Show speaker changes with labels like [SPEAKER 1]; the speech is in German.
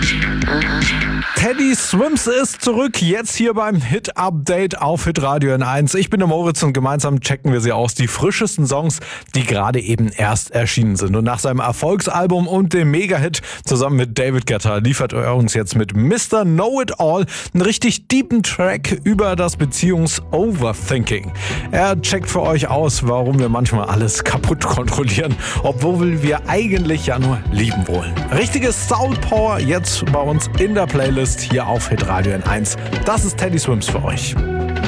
[SPEAKER 1] Teddy Swims ist zurück, jetzt hier beim Hit-Update auf Hitradio N1. Ich bin der Moritz und gemeinsam checken wir sie aus, die frischesten Songs, die gerade eben erst erschienen sind. Und nach seinem Erfolgsalbum und dem Mega-Hit zusammen mit David Guetta liefert er uns jetzt mit Mr. Know-It-All einen richtig deepen Track über das Beziehungs-Overthinking. Er checkt für euch aus, warum wir manchmal alles kaputt kontrollieren, obwohl wir eigentlich ja nur lieben wollen. Richtiges Soul Power jetzt bei uns in der Playlist hier auf Hitradio N1. Das ist Teddy Swims für euch.